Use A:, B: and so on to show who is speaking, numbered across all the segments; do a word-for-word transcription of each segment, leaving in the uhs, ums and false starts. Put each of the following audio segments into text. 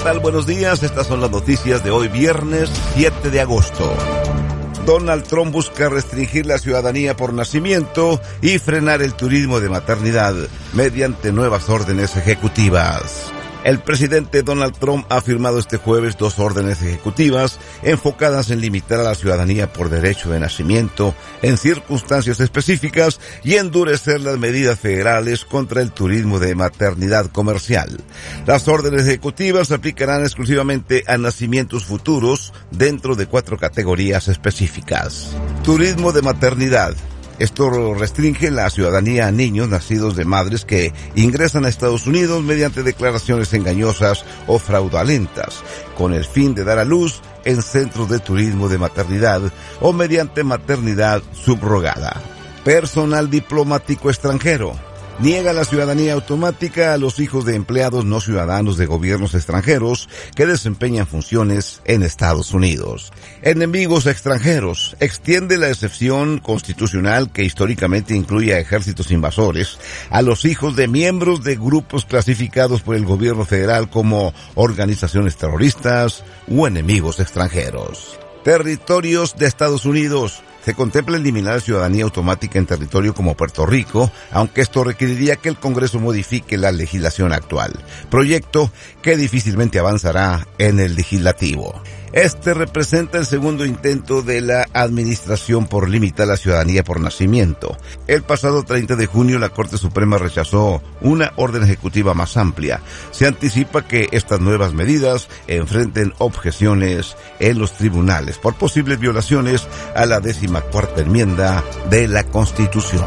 A: tal? Buenos días, estas son las noticias de hoy viernes siete de agosto. Donald Trump busca restringir la ciudadanía por nacimiento y frenar el turismo de maternidad mediante nuevas órdenes ejecutivas. El presidente Donald Trump ha firmado este jueves dos órdenes ejecutivas enfocadas en limitar a la ciudadanía por derecho de nacimiento en circunstancias específicas y endurecer las medidas federales contra el turismo de maternidad comercial. Las órdenes ejecutivas se aplicarán exclusivamente a nacimientos futuros dentro de cuatro categorías específicas. Turismo de maternidad. Esto restringe la ciudadanía a niños nacidos de madres que ingresan a Estados Unidos mediante declaraciones engañosas o fraudulentas, con el fin de dar a luz en centros de turismo de maternidad o mediante maternidad subrogada. Personal diplomático extranjero. Niega la ciudadanía automática a los hijos de empleados no ciudadanos de gobiernos extranjeros que desempeñan funciones en Estados Unidos. Enemigos extranjeros. Extiende la excepción constitucional que históricamente incluye a ejércitos invasores a los hijos de miembros de grupos clasificados por el gobierno federal como organizaciones terroristas o enemigos extranjeros. Territorios de Estados Unidos. Se contempla eliminar la ciudadanía automática en territorio como Puerto Rico, aunque esto requeriría que el Congreso modifique la legislación actual, proyecto que difícilmente avanzará en el legislativo. Este representa el segundo intento de la administración por limitar la ciudadanía por nacimiento. El pasado treinta de junio la Corte Suprema rechazó una orden ejecutiva más amplia. Se anticipa que estas nuevas medidas enfrenten objeciones en los tribunales por posibles violaciones a la décima cuarta enmienda de la Constitución.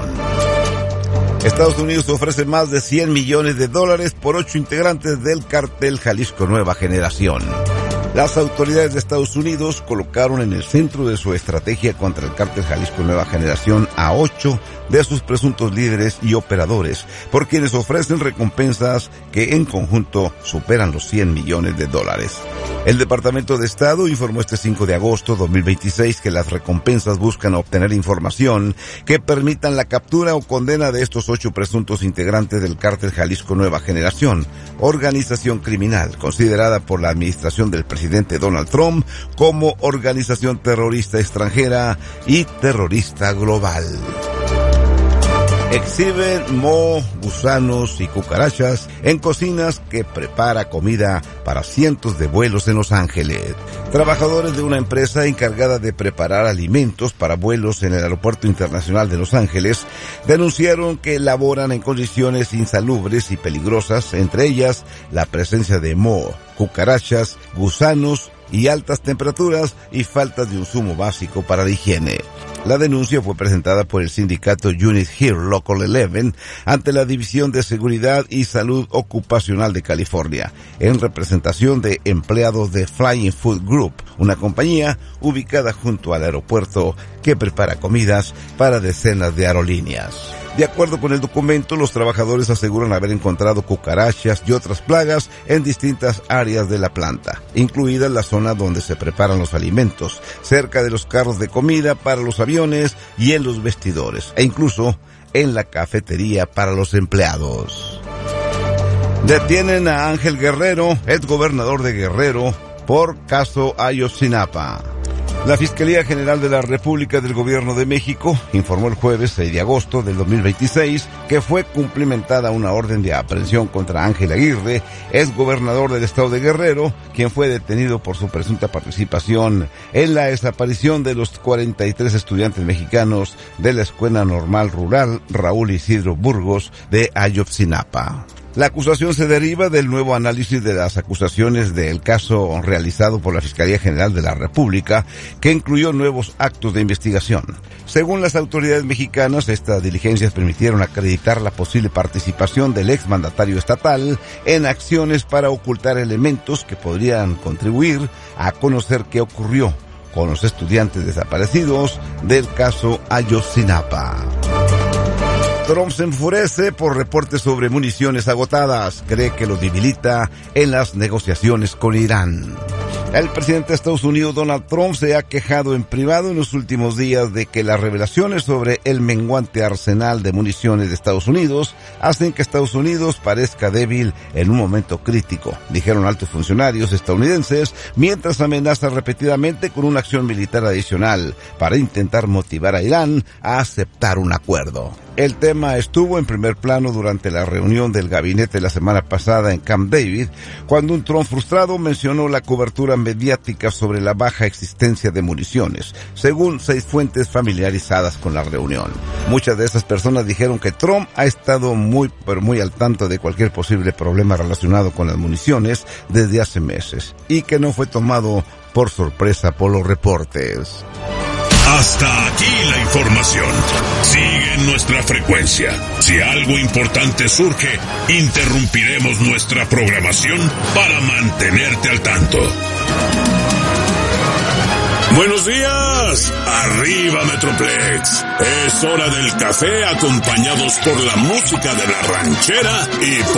A: Estados Unidos ofrece más de cien millones de dólares por ocho integrantes del cártel Jalisco Nueva Generación. Las autoridades de Estados Unidos colocaron en el centro de su estrategia contra el cártel Jalisco Nueva Generación a ocho de sus presuntos líderes y operadores, por quienes ofrecen recompensas que en conjunto superan los cien millones de dólares. El Departamento de Estado informó este cinco de agosto de dos mil veintiséis que las recompensas buscan obtener información que permitan la captura o condena de estos ocho presuntos integrantes del cártel Jalisco Nueva Generación, organización criminal considerada por la administración del presidente Donald Trump como organización terrorista extranjera y terrorista global. Exhiben moho, gusanos y cucarachas en cocinas que prepara comida para cientos de vuelos en Los Ángeles. Trabajadores de una empresa encargada de preparar alimentos para vuelos en el Aeropuerto Internacional de Los Ángeles denunciaron que laboran en condiciones insalubres y peligrosas, entre ellas la presencia de moho, cucarachas, gusanos y altas temperaturas y falta de un insumo básico para la higiene. La denuncia fue presentada por el sindicato Unit Here Local once ante la División de Seguridad y Salud Ocupacional de California, en representación de empleados de Flying Food Group, una compañía ubicada junto al aeropuerto que prepara comidas para decenas de aerolíneas. De acuerdo con el documento, los trabajadores aseguran haber encontrado cucarachas y otras plagas en distintas áreas de la planta, incluida la zona donde se preparan los alimentos, cerca de los carros de comida para los aviones y en los vestidores, e incluso en la cafetería para los empleados. Detienen a Ángel Guerrero, exgobernador de Guerrero, por caso Ayotzinapa. La Fiscalía General de la República del Gobierno de México informó el jueves seis de agosto del dos mil veintiséis que fue cumplimentada una orden de aprehensión contra Ángel Aguirre, exgobernador del estado de Guerrero, quien fue detenido por su presunta participación en la desaparición de los cuarenta y tres estudiantes mexicanos de la Escuela Normal Rural Raúl Isidro Burgos de Ayotzinapa. La acusación se deriva del nuevo análisis de las acusaciones del caso realizado por la Fiscalía General de la República, que incluyó nuevos actos de investigación. Según las autoridades mexicanas, estas diligencias permitieron acreditar la posible participación del exmandatario estatal en acciones para ocultar elementos que podrían contribuir a conocer qué ocurrió con los estudiantes desaparecidos del caso Ayotzinapa. Trump se enfurece por reportes sobre municiones agotadas. Cree que lo debilita en las negociaciones con Irán. El presidente de Estados Unidos, Donald Trump, se ha quejado en privado en los últimos días de que las revelaciones sobre el menguante arsenal de municiones de Estados Unidos hacen que Estados Unidos parezca débil en un momento crítico, dijeron altos funcionarios estadounidenses, mientras amenaza repetidamente con una acción militar adicional para intentar motivar a Irán a aceptar un acuerdo. El tema estuvo en primer plano durante la reunión del gabinete la semana pasada en Camp David, cuando un Trump frustrado mencionó la cobertura mediática sobre la baja existencia de municiones, según seis fuentes familiarizadas con la reunión. Muchas de esas personas dijeron que Trump ha estado muy, pero muy al tanto de cualquier posible problema relacionado con las municiones desde hace meses, y que no fue tomado por sorpresa por los reportes.
B: Hasta aquí la información. Sigue en nuestra frecuencia. Si algo importante surge, interrumpiremos nuestra programación para mantenerte al tanto. Buenos días. Arriba Metroplex. Es hora del café acompañados por la música de la ranchera y por